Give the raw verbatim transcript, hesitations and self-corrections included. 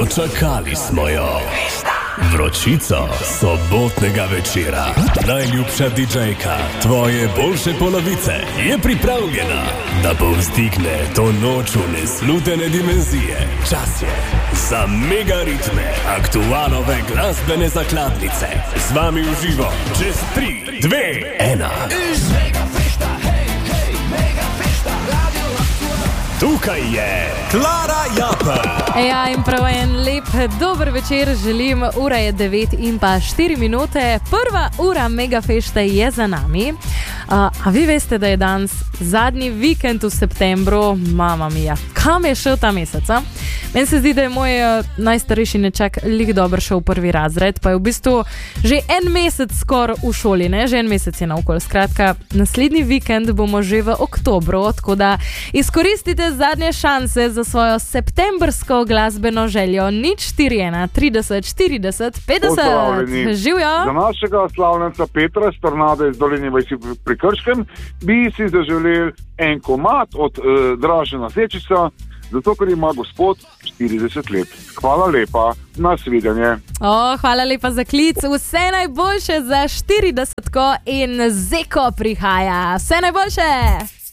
Dočakali smo jo. Vročico sobotnega večera. Najljubša didžejka tvoje boljše polovice je pripravljena, da povzdigne to noč v neslutene dimenzije. Čas je za mega ritme aktualove glasbene zakladnice. Z vami v živo čez tri, dve, ena. Tukaj je Klara Japelj. Ja, in prav en lep, dober večer želim. Ura je devet in pa štiri minute. Prva ura Megafešta je za nami. Uh, a vi veste, da je danes zadnji vikend v septembru? Mama mia, kam je šel ta mesec? A? Meni se zdi, da je moj uh, najstarejši nečak lik dobro šel v prvi razred, pa je v bistvu že en mesec skoraj v šoli, ne? Že en mesec je naokol. Skratka, naslednji vikend bomo že v oktobru, tako da izkoristite zadnje šanse za svojo septembrsko glasbeno željo. Nič štiri ena trideset štirideset petdeset. Živjo! Za našega slavljenca Petra iz Tornada iz Doline vasi pri Krškem bi si zaželel en komad od uh, Dražena Zečica, zato ker ima gospod štirideset let. Hvala lepa, nasvidenje. O, hvala lepa za klic. Vse najboljše za štiridesetko in Zeko prihaja. Vse najboljše!